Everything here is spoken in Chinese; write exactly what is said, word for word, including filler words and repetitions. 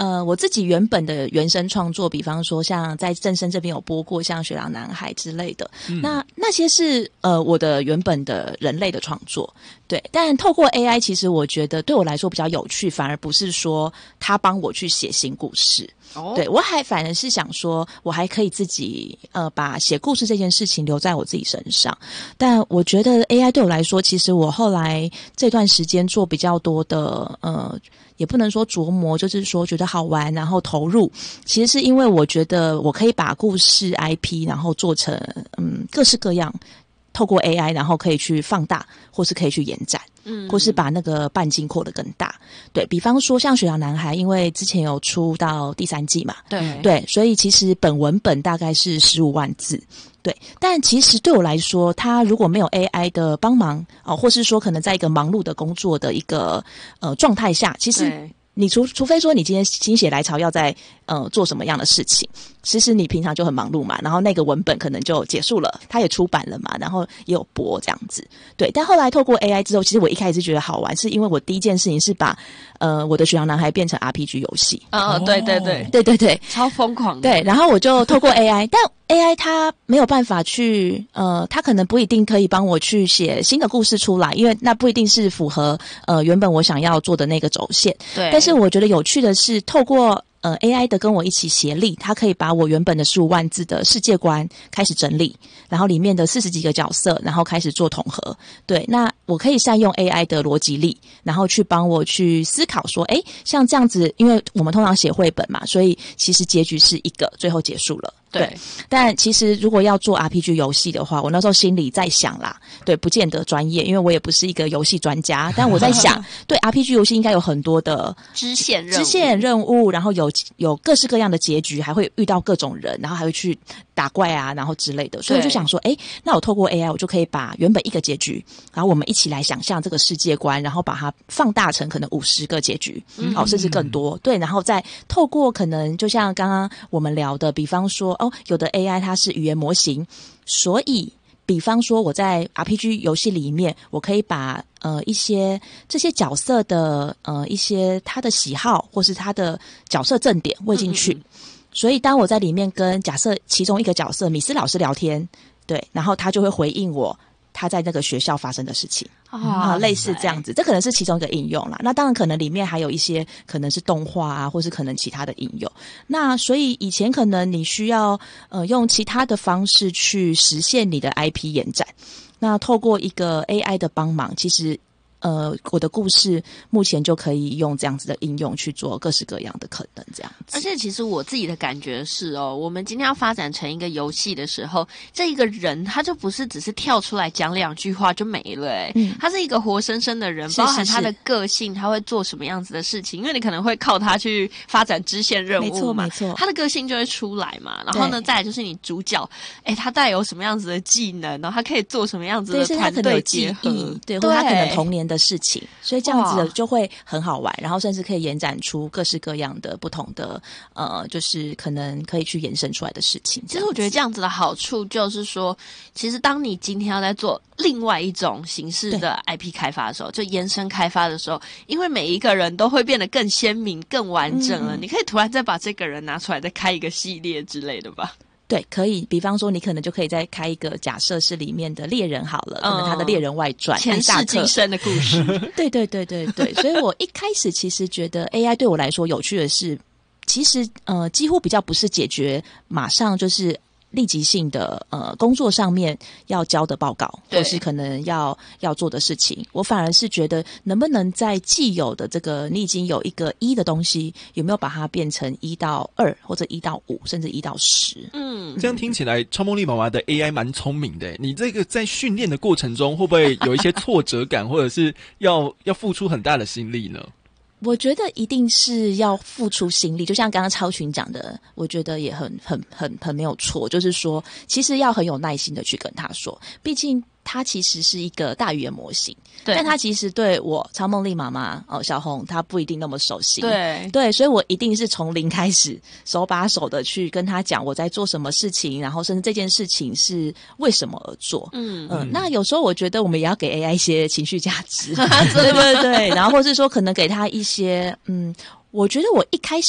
呃，我自己原本的原声创作，比方说像在正声这边有播过像雪狼男孩之类的，嗯、那那些是呃我的原本的人类的创作，对。但透过 A I， 其实我觉得对我来说比较有趣，反而不是说他帮我去写新故事。哦、对，我还反而是想说，我还可以自己呃把写故事这件事情留在我自己身上。但我觉得 A I 对我来说，其实我后来这段时间做比较多的呃，也不能说琢磨，就是说觉得好玩，然后投入。其实是因为我觉得我可以把故事 I P 然后做成嗯各式各样。透过 A I， 然后可以去放大，或是可以去延展，嗯，或是把那个半径扩得更大。对，比方说像雪狼男孩，因为之前有出到第三季嘛， 对对，所以其实本文本大概是十五万字，对。但其实对我来说，它如果没有 A I 的帮忙哦，或是说可能在一个忙碌的工作的一个呃状态下，其实你除除非说你今天心血来潮要在呃做什么样的事情，其实你平常就很忙碌嘛，然后那个文本可能就结束了，它也出版了嘛，然后也有播这样子，对。但后来透过 A I 之后，其实我一开始觉得好玩，是因为我第一件事情是把呃我的雪狼男孩变成 R P G 游戏， 哦，对对对对对对， 超疯狂的， 对。然后我就透过 A I， 但 A I 它没有办法去呃，它可能不一定可以帮我去写新的故事出来，因为那不一定是符合呃原本我想要做的那个轴线，对。但是我觉得有趣的是，透过呃 A I 的跟我一起协力，它可以把我原本的十五万字的世界观开始整理，然后里面的四十几个角色，然后开始做统合。对，那我可以善用 A I 的逻辑力，然后去帮我去思考说，诶，像这样子，因为我们通常写绘本嘛，所以其实结局是一个，最后结束了。对，但其实如果要做 R P G 游戏的话，我那时候心里在想啦，对，不见得专业，因为我也不是一个游戏专家，但我在想，对 R P G 游戏应该有很多的支线任务， 支线任务，然后有有各式各样的结局，还会遇到各种人，然后还会去打怪啊，然后之类的，所以我就想说，诶，那我透过 A I， 我就可以把原本一个结局，然后我们一起来想象这个世界观，然后把它放大成可能五十个结局，嗯，好，甚至更多，对，然后再透过可能就像刚刚我们聊的，比方说。哦，有的 A I 它是语言模型，所以比方说我在 R P G 游戏里面，我可以把呃一些这些角色的呃一些他的喜好或是他的角色正点喂进去，嗯嗯，所以当我在里面跟假设其中一个角色米斯老师聊天，对，然后他就会回应我他在那个学校发生的事情。啊、哦，类似这样子，这可能是其中一个应用啦。那当然可能里面还有一些可能是动画啊，或是可能其他的应用。那所以以前可能你需要呃用其他的方式去实现你的 I P 延展。那透过一个 A I 的帮忙，其实呃我的故事目前就可以用这样子的应用去做各式各样的可能这样子。 而且其实我自己的感觉是哦，我们今天要发展成一个游戏的时候，这一个人他就不是只是跳出来讲两句话就没了诶、嗯、他是一个活生生的人，包含他的个性，他会做什么样子的事情，因为你可能会靠他去发展支线任务嘛， 没错没错， 他的个性就会出来嘛。然后呢再来就是你主角诶他带有什么样子的技能，然后他可以做什么样子的团队结合， 对，或者他可能童年的事情，所以这样子的就会很好玩，然后甚至可以延展出各式各样的不同的呃，就是可能可以去延伸出来的事情。 其实我觉得这样子的好处就是说，其实当你今天要在做另外一种形式的 I P 开发的时候，就延伸开发的时候，因为每一个人都会变得更鲜明、更完整了、嗯，你可以突然再把这个人拿出来，再开一个系列之类的吧。 对，可以。比方说，你可能就可以再开一个假设是里面的猎人好了，可能他的猎人外传、 前世今生的故事。 对对对对对，所以我一开始其实觉得 A I 对我来说有趣的是，其实呃几乎比较不是解决马上就是立即性的呃工作上面要交的报告，或是可能要要做的事情，我反而是觉得能不能在既有的这个你已经有一个一的东西，有没有把它变成一到二或者一到五甚至一到十？ 嗯，这样听起来超梦丽妈妈的 A I 蛮聪明的。你这个在训练的过程中，会不会有一些挫折感，或者是要要付出很大的心力呢？ 我觉得一定是要付出心力，就像刚刚超群讲的，我觉得也很很很很没有错，就是说其实要很有耐心的去跟他说，毕竟它其实是一个大语言模型，对，但它其实对我超梦丽妈妈哦小红她不一定那么熟悉， 对对，所以我一定是从零开始，手把手的去跟他讲我在做什么事情，然后甚至这件事情是为什么而做，嗯嗯、呃，那有时候我觉得我们也要给 A I 一些情绪价值，对对对，然后或是说可能给他一些嗯。我觉得我一开始